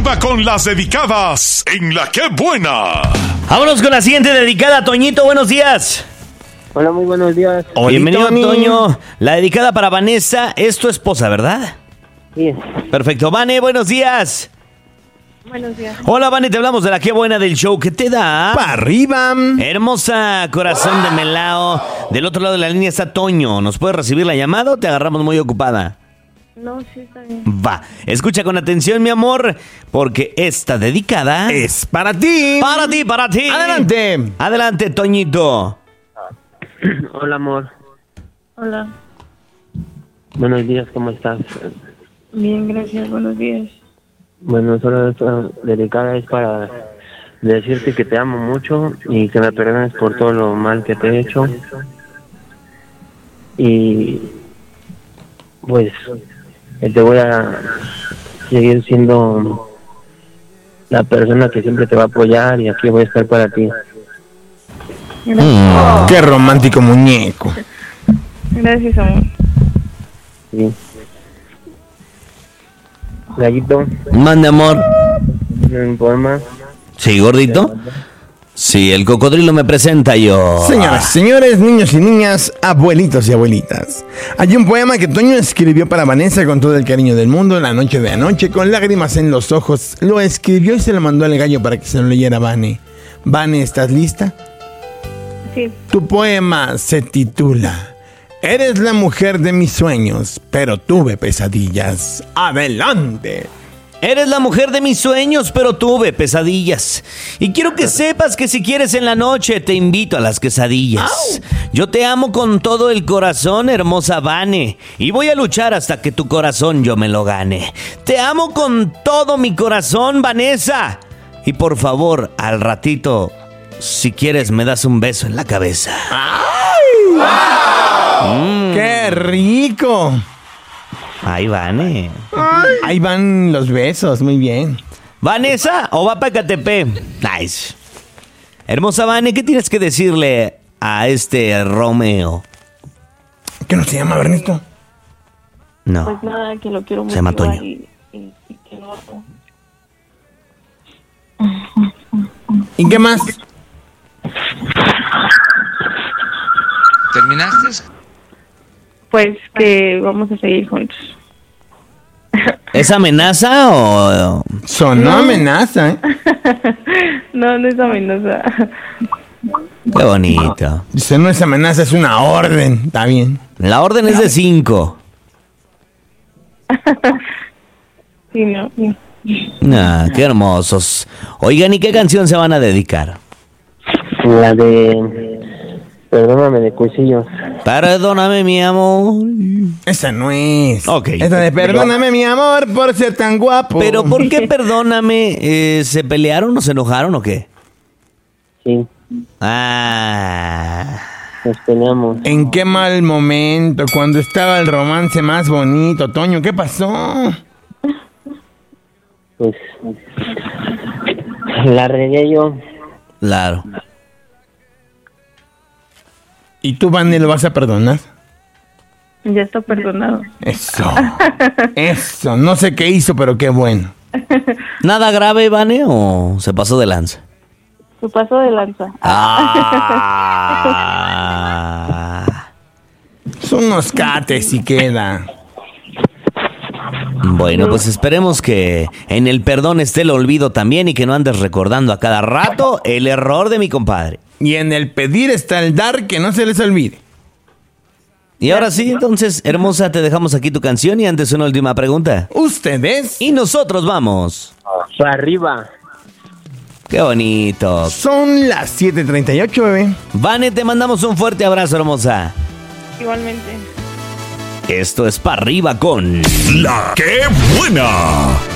arriba con las dedicadas en La Qué Buena. Vámonos con la siguiente dedicada. Toñito, buenos días. Hola, muy buenos días. Bienvenido, Toño. La dedicada para Vanessa es tu esposa, ¿verdad? Sí. Perfecto. Vane, buenos días. Buenos días. Hola, Vane, te hablamos de La Qué Buena del show. ¿Qué te da? ¡Pa' arriba! Hermosa corazón de melao. Del otro lado de la línea está Toño. ¿Nos puede recibir la llamada o te agarramos muy ocupada? No, sí está bien. Va, escucha con atención, mi amor, porque esta dedicada Es para ti. para ti, para ti. Adelante. Adelante, Toñito. Hola, amor. Hola. Buenos días, ¿cómo estás? Bien, gracias. Buenos días. Bueno, solo esta dedicada es para decirte que te amo mucho y que me perdones por todo lo mal que te he hecho. Y pues te voy a seguir siendo la persona que siempre te va a apoyar y aquí voy a estar para ti. ¡Qué romántico muñeco! Gracias, amor. Sí. Gallito, Mande, amor. un poema. Sí, gordito. Sí, el cocodrilo me presenta yo. Señoras, señores, niños y niñas, abuelitos y abuelitas. Hay un poema que Toño escribió para Vanessa con todo el cariño del mundo, la noche de anoche, con lágrimas en los ojos. Lo escribió y se lo mandó al gallo para que se lo leyera Vane. Vane, ¿estás lista? Sí. Tu poema se titula Eres la mujer de mis sueños, pero tuve pesadillas. ¡Adelante! Eres la mujer de mis sueños, pero tuve pesadillas. Y quiero que sepas que si quieres en la noche te invito a las quesadillas. Yo te amo con todo el corazón, hermosa Vane, y voy a luchar hasta que tu corazón yo me lo gane. Te amo con todo mi corazón, Vanessa. Y por favor, al ratito, si quieres me das un beso en la cabeza. ¡Qué rico! Ay, Vane. Ahí van los besos, muy bien. ¿Vanessa o va para Catepec? Nice. Hermosa Vane, ¿qué tienes que decirle a este Romeo? ¿Qué no se llama, Bernito? No. Pues nada, que lo quiero mucho. Se llama Toño. Y que lo amo. ¿Y qué más? ¿Terminaste? Pues que vamos a seguir juntos. ¿Es amenaza o...? Sonó amenaza, ¿eh? No, no es amenaza. Qué bonito. Dice, no es amenaza, es una orden. Está bien. La orden es de 5. Sí, no. Qué hermosos. Oigan, ¿y qué canción se van a dedicar? La de Perdóname de Cuisillos. Perdóname, mi amor. Esa no es. Ok. Esa de perdóname, mi amor, por ser tan guapo. Pero ¿por qué perdóname? ¿Se pelearon o se enojaron o qué? Sí, Ah... nos peleamos. ¿En qué mal momento? Cuando estaba el romance más bonito, Toño. ¿Qué pasó? Pues la regué yo. Claro. ¿Y tú, Vane, lo vas a perdonar? Ya está perdonado. Eso. Eso. No sé qué hizo, pero qué bueno. ¿Nada grave, Vane, o se pasó de lanza? Su paso de lanza. Son unos cates y queda. Bueno, pues esperemos que en el perdón esté el olvido también y que no andes recordando a cada rato el error de mi compadre. Y en el pedir está el dar, que no se les olvide. Y ahora sí, entonces, hermosa, te dejamos aquí tu canción y antes una última pregunta. Ustedes Y nosotros vamos. Para arriba. Qué bonito. son las 7:38, bebé. Vane, te mandamos un fuerte abrazo, hermosa. Igualmente. Esto es Pa' Arriba con... La Qué Buena.